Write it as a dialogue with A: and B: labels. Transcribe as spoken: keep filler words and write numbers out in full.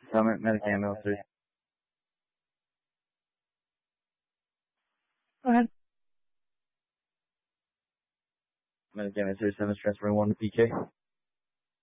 A: Summit, Medicam L three.
B: Go ahead.
A: Medicam L three, seven, transferring one to P K.